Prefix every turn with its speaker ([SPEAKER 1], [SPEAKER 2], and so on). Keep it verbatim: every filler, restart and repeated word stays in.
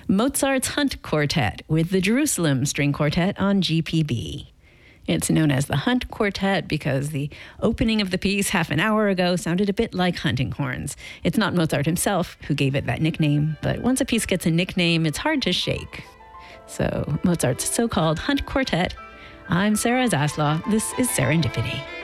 [SPEAKER 1] Mozart's Hunt Quartet with the Jerusalem String Quartet on G P B. It's known as the Hunt Quartet because the opening of the piece half an hour ago sounded a bit like hunting horns. It's not Mozart himself who gave it that nickname, but once a piece gets a nickname, it's hard to shake. So Mozart's so-called Hunt Quartet. I'm Sarah Zaslaw. This is Serendipity.